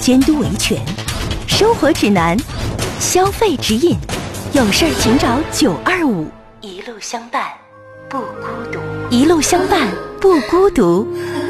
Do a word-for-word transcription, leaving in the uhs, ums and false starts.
监督维权，生活指南，消费指引，有事儿请找九二五，一路相伴不孤独，一路相伴不孤独。